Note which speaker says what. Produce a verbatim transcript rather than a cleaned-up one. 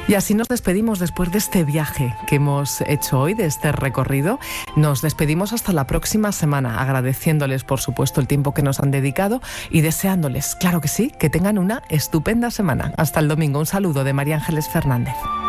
Speaker 1: Y así nos despedimos después de este viaje que hemos hecho hoy, de este recorrido. Nos despedimos hasta la próxima semana, agradeciéndoles, por supuesto, el tiempo que nos han dedicado y deseándoles, claro que sí, que tengan una estupenda semana. Hasta el domingo. Un saludo de María Ángeles Fernández.